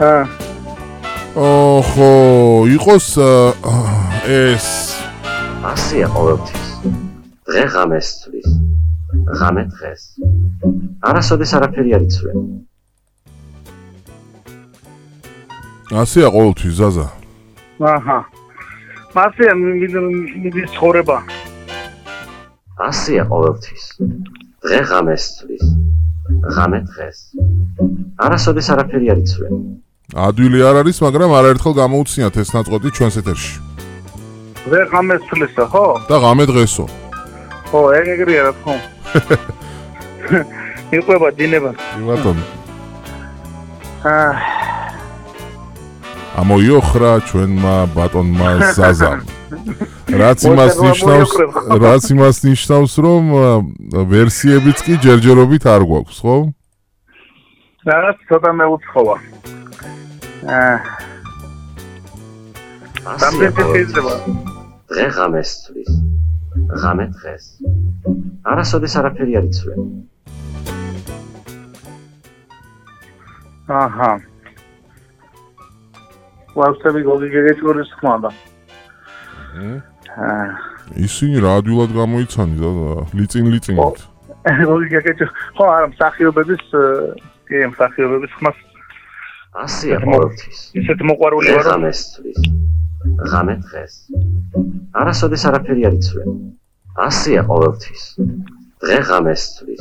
ხო, იყოს ეს. ასია ყოველთვის. დღე ღამეს ცვლის. ღამე დღეს. არასოდეს არაფერი არ იცვლება. ასია ყოველთვის ზაზა. აჰა. მასია მიდის ცხოვრება. ასია ყოველთვის. დღე ღამეს ცვლის. ღამე დღეს. არასოდეს არაფერი არ იცვლება. ადვილი არ არის, მაგრამ არაერთხელ გამოუცნიათ ეს ნაწყვეტი ჩვენს ეთერში. დღე ღამეს ცვლისა, ხო? და ღამე დღესო. ხო, ეგრეა რა თქმა. იყვება დინება. ბატონო. ამოიოხრა ჩვენმა ბატონმა ზაზამ. რაც იმას ნიშნავს, რომ ვერსიებიც კი ჯერჯერობით არ გვაქვს, ხო? რაღაც ცოტა მეუცხოვა. დღე ღამეს ცვლის. ღამე დღეს. არასოდეს არაფერი არ იცვლება. აჰა. ვასწავი გოგიგეგეჭურის ხმადა. ისინი რა ადვილად გამოიცანი და ლიწინით. გოგიგეგეჭუ. ხო, არა, მსახიობების ხმას. ასია ყოველთვის. ისეთ მოყვარული ვარ. ღამეს ცვლის. ღამე დღეს. არასოდეს არაფერი არ იცვლება. ასია ყოველთვის. დღე ღამეს ცვლის.